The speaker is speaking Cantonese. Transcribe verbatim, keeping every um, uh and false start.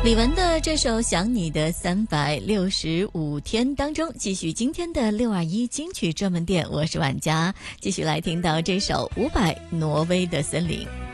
李玟的这首《想你的三百六十五天》当中，继续今天的六二一金曲专门店，我是婉佳，继续来听到这首伍佰《挪威的森林》。